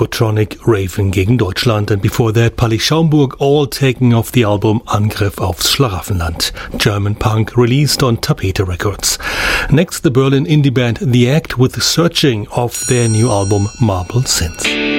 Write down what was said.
Electrotronic Raven gegen Deutschland, and before that Palli Schaumburg, all taking off the album Angriff aufs Schlaraffenland, German punk released on Tapete Records. Next, the Berlin indie band The Act with Searching off their new album Marble Synth.